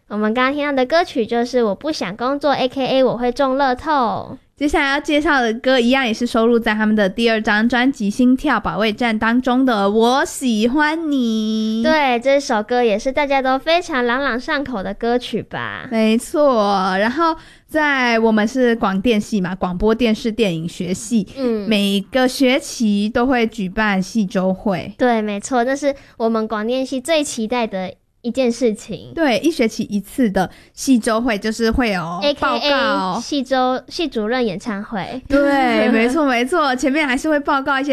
我们刚刚听到的歌曲就是我不想工作 AKA 我会中乐透。 接下来要介绍的歌一样也是收录在他们的第2张专辑《心跳保卫战》当中的我喜欢你。 对，这首歌也是大家都非常朗朗上口的歌曲吧。 没错，然后在我们是广电系嘛，广播电视电影学系，每个学期都会举办系周会。 对，没错，这是我们广电系最期待的一件事情。 对，1学期1次的系周会就是会有报告 AKA 系主任演唱会。 对，没错没错，前面还是会报告一些